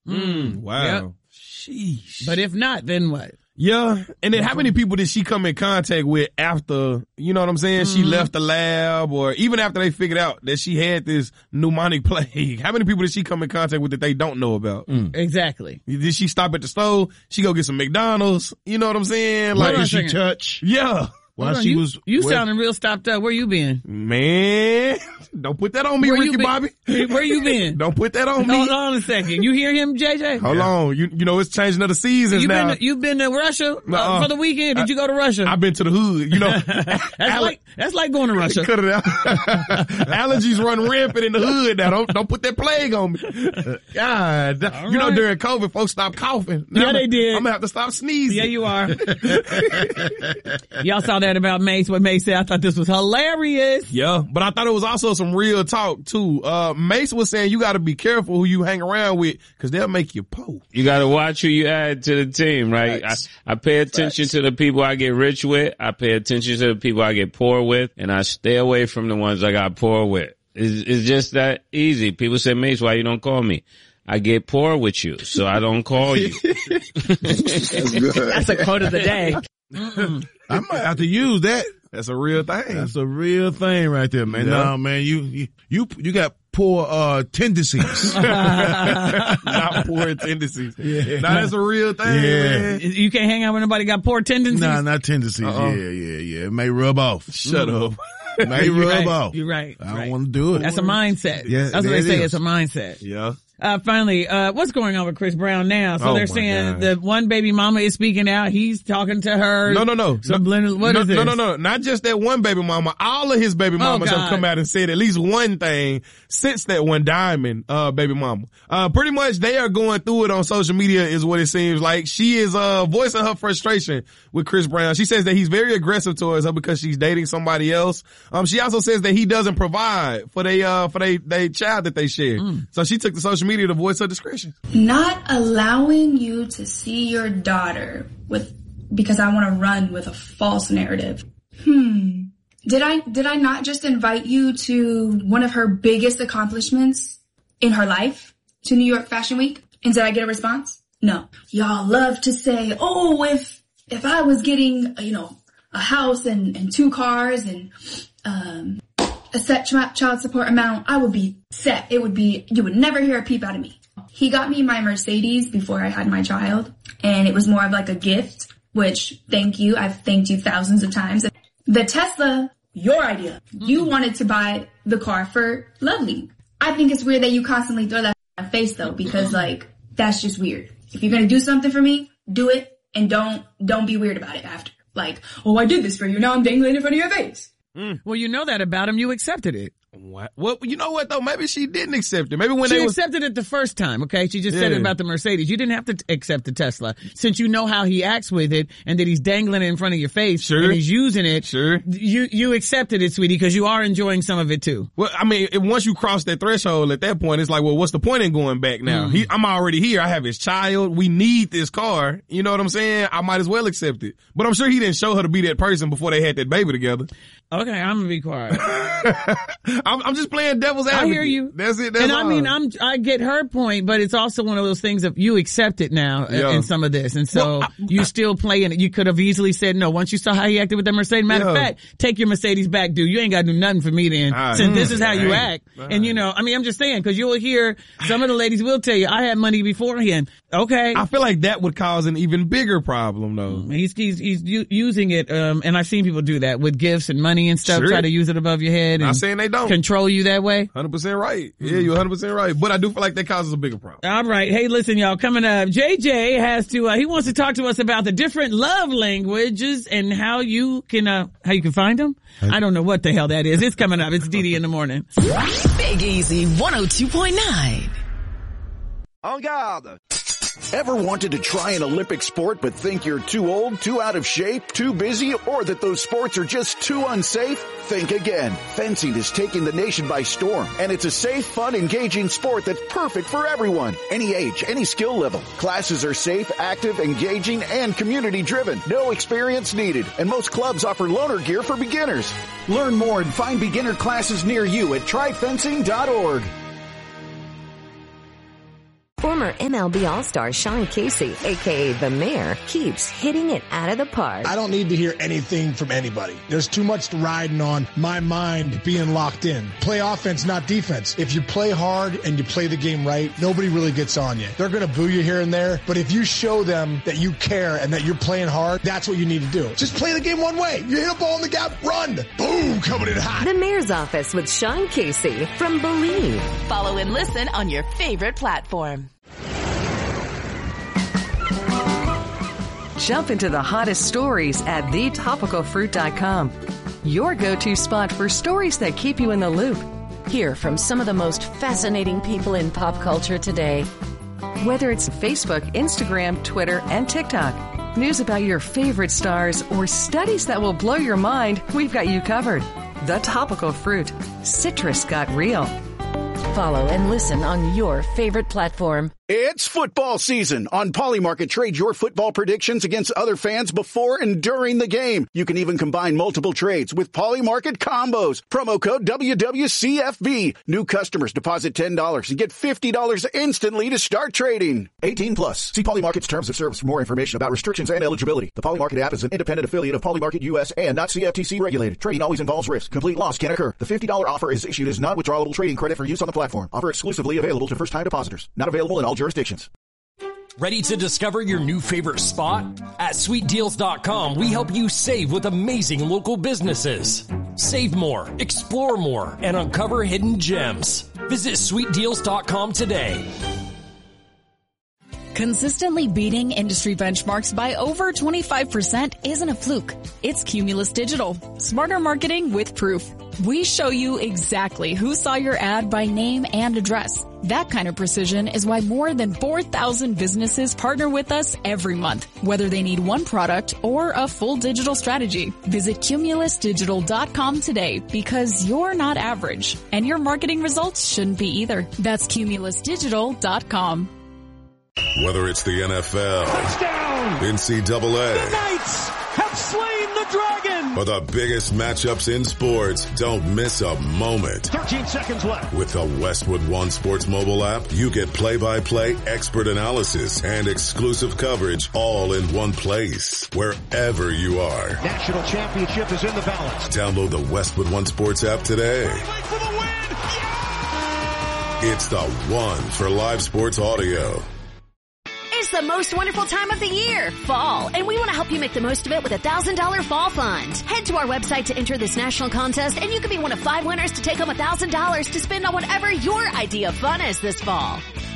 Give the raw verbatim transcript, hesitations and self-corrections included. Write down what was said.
Mm, wow. Yep. Sheesh. But if not, then what? Yeah. And then how many people did she come in contact with after, you know what I'm saying? Mm-hmm. She left the lab, or even after they figured out that she had this pneumonic plague. How many people did she come in contact with that they don't know about? Mm. Exactly. Did she stop at the store? She go get some McDonald's? You know what I'm saying? Like, Like, did she touch? Yeah. While on, she you, was, you where, sounding real stopped up. Where you been? Man, don't put that on me, Where Ricky you been? Bobby. Where you been? Don't put that on me. Hold on a second. You hear him, J J? Hold yeah. on. You you know, it's changing of the seasons you now. Been to, you been to Russia uh, uh-uh. for the weekend? Did I, you go to Russia? I've been to the hood. You know, that's aller- like that's like going to Russia. Cut it out. Allergies run rampant in the hood now. Don't don't put that plague on me. God, All you right. know, during COVID, folks stopped coughing. Now Yeah, I'm, they did. I'm gonna have to stop sneezing. Yeah, you are. Y'all saw that about Mace. What Mace said, I thought this was hilarious. Yeah, but I thought it was also some real talk too. Uh, Mace was saying you got to be careful who you hang around with because they'll make you po. You got to watch who you add to the team, right? I, I pay attention Facts. to the people I get rich with. I pay attention to the people I get poor with, and I stay away from the ones I got poor with. It's, it's just that easy. People say, Mace, why you don't call me? I get poor with you, so I don't call you. That's good. That's a quote of the day. I might have to use that. That's a real thing. That's a real thing right there, man. Yeah. No, man, you, you, you, you got poor, uh, tendencies. Not poor tendencies. Yeah. Nah, that's a real thing, Yeah. man. You can't hang out with nobody got poor tendencies? Nah, not tendencies. Uh-uh. Yeah, yeah, yeah. It may rub off. Shut mm. up. It may You're rub right. off. You're right. I don't right. want to do it. That's a mindset. Yeah, That's what there they it say. is. It's a mindset. Yeah. Uh, finally, uh, what's going on with Chris Brown now? So Oh they're my saying God. the one baby mama is speaking out. He's talking to her. No, no, no. Subliminal. What no, is this? No, no, no. Not just that one baby mama. All of his baby mamas God. have come out and said at least one thing since that one Diamond, uh, baby mama. Uh, pretty much they are going through it on social media is what it seems like. She is, uh, voicing her frustration with Chris Brown. She says that he's very aggressive towards her because she's dating somebody else. Um, she also says that he doesn't provide for they, uh, for they, they child that they share. Mm. So she took to social media to voice her discretion. Not allowing you to see your daughter with, because I want to run with a false narrative. Hmm. Did I, did I not just invite you to one of her biggest accomplishments in her life, to New York Fashion Week? And did I get a response? No. Y'all love to say, oh, if, if I was getting, you know, a house and, and two cars and, um, a set ch- child support amount, I would be set. It would be, you would never hear a peep out of me. He got me my Mercedes before I had my child, and it was more of like a gift, which thank you. I've thanked you thousands of times. The Tesla, your idea. You wanted to buy the car for Lovely. I think it's weird that you constantly throw that in my face though, because like, that's just weird. If you're going to do something for me, do it and don't, don't be weird about it after. Like, oh, I did this for you. Now I'm dangling in front of your face. Mm. Well, you know that about him. You accepted it. What? Well, you know what though? Maybe she didn't accept it. Maybe when she they was accepted it the first time. Okay, she just yeah. said it about the Mercedes. You didn't have to t- accept the Tesla since you know how he acts with it and that he's dangling it in front of your face. Sure. And he's using it. Sure. You you accepted it, sweetie, because you are enjoying some of it too. Well, I mean, if, once you cross that threshold, at that point, it's like, well, what's the point in going back now? Mm. He, I'm already here. I have his child. We need this car. You know what I'm saying? I might as well accept it. But I'm sure he didn't show her to be that person before they had that baby together. Okay, I'm gonna be quiet. I'm, I'm just playing devil's advocate. I hear you. That's it. That's and all. I mean, I'm I get her point, but it's also one of those things of you accept it now yeah. in some of this, and so well, I, you still playing it. You could have easily said no once you saw how he acted with that Mercedes. Matter of yeah. fact, take your Mercedes back, dude. You ain't got to do nothing for me then, right. since this is how you act. Right. And you know, I mean, I'm just saying because you'll hear some of the ladies will tell you, I had money beforehand. Okay, I feel like that would cause an even bigger problem, though. He's he's he's u- using it, um, and I've seen people do that with gifts and money and stuff. Sure. Try to use it above your head. And I'm saying they don't control you that way. one hundred percent right. Yeah, you're one hundred percent right. But I do feel like that causes a bigger problem. All right. Hey, listen, y'all. Coming up, J J has to. Uh, he wants to talk to us about the different love languages and how you can uh, how you can find them. I don't know what the hell that is. It's coming up. It's D D in the morning. Big Easy one oh two point nine. En garde. Ever wanted to try an Olympic sport but think you're too old, too out of shape, too busy, or that those sports are just too unsafe? Think again. Fencing is taking the nation by storm, and it's a safe, fun, engaging sport that's perfect for everyone. Any age, any skill level. Classes are safe, active, engaging, and community-driven. No experience needed, and most clubs offer loaner gear for beginners. Learn more and find beginner classes near you at try fencing dot org. Former M L B All-Star Sean Casey, a k a. The Mayor, keeps hitting it out of the park. I don't need to hear anything from anybody. There's too much riding on my mind being locked in. Play offense, not defense. If you play hard and you play the game right, nobody really gets on you. They're going to boo you here and there, but if you show them that you care and that you're playing hard, that's what you need to do. Just play the game one way. You hit a ball in the gap, run. Boom, coming in hot. The Mayor's Office with Sean Casey from Believe. Follow and listen on your favorite platform. Jump into the hottest stories at the topical fruit dot com. Your go-to spot for stories that keep you in the loop. Hear from some of the most fascinating people in pop culture today. Whether it's Facebook, Instagram, Twitter, and TikTok, news about your favorite stars, or studies that will blow your mind, we've got you covered. The Topical Fruit. Citrus got real. Follow and listen on your favorite platform. It's football season. On Polymarket, trade your football predictions against other fans before and during the game. You can even combine multiple trades with Polymarket combos. Promo code W W C F B. New customers deposit ten dollars and get fifty dollars instantly to start trading. eighteen plus. See Polymarket's terms of service for more information about restrictions and eligibility. The Polymarket app is an independent affiliate of Polymarket U S and not C F T C regulated. Trading always involves risk. Complete loss can occur. The fifty dollars offer is issued as non-withdrawable trading credit for use on the platform. Offer exclusively available to first-time depositors. Not available in all jurisdictions. Ready to discover your new favorite spot? At sweet deals dot com, we help you save with amazing local businesses. Save more, explore more, and uncover hidden gems. Visit sweet deals dot com today. Consistently beating industry benchmarks by over twenty-five percent isn't a fluke. It's Cumulus Digital. Smarter marketing with proof. We show you exactly who saw your ad by name and address. That kind of precision is why more than four thousand businesses partner with us every month, whether they need one product or a full digital strategy. Visit Cumulus Digital dot com today because you're not average, and your marketing results shouldn't be either. That's Cumulus Digital dot com. Whether it's the N F L, touchdown, N C double A, the Knights have slain the dragon, or the biggest matchups in sports, don't miss a moment. thirteen seconds left. With the Westwood One Sports mobile app, you get play-by-play expert analysis and exclusive coverage all in one place, wherever you are. National championship is in the balance. Download the Westwood One Sports app today. For the win. Yeah! It's the one for live sports audio. It's the most wonderful time of the year, fall, and we want to help you make the most of it with a one thousand dollars fall fund. Head to our website to enter this national contest, and you could be one of five winners to take home one thousand dollars to spend on whatever your idea of fun is this fall.